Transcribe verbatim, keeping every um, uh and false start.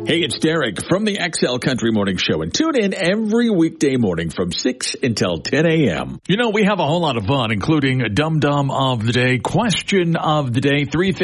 Hey, it's Derek from the X L Country Morning Show, and tune in every weekday morning from six until ten a.m. You know, we have a whole lot of fun, including a Dum Dum of the Day, Question of the Day, three things